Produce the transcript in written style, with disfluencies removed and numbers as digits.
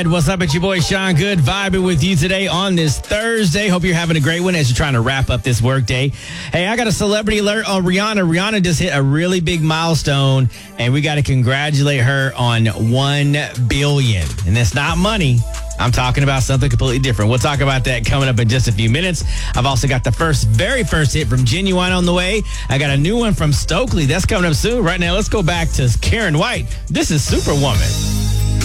Ed. What's up? It's your boy Sean Good, vibing with you today on this Thursday. Hope you're having a great one as you're trying to wrap up this work day. Hey, I got a celebrity alert on Rihanna. Rihanna just hit a really big milestone, and we got to congratulate her on 1 billion. And that's not money. I'm talking about something completely different. We'll talk about that coming up in just a few minutes. I've also got the very first hit from Genuine on the way. I got a new one from Stokely. That's coming up soon. Right now, let's go back to Karen White. This is Superwoman.